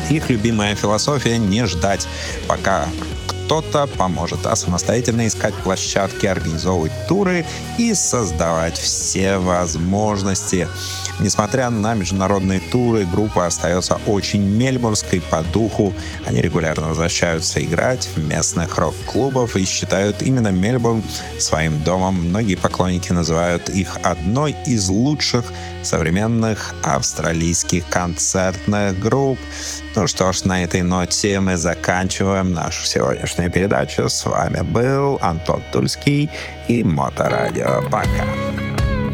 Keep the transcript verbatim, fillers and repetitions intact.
Их любимая философия — не ждать, пока кто-то поможет, а самостоятельно искать площадки, организовывать туры и создавать все возможности. Несмотря на международные туры, группа остается очень мельбурнской по духу. Они регулярно возвращаются играть в местных рок-клубов и считают именно Мельбурн своим домом. Многие поклонники называют их одной из лучших современных австралийских концертных групп. Ну что ж, на этой ноте мы заканчиваем нашу сегодняшнюю передачу. С вами был Антон Тульский и Моторадио. Пока.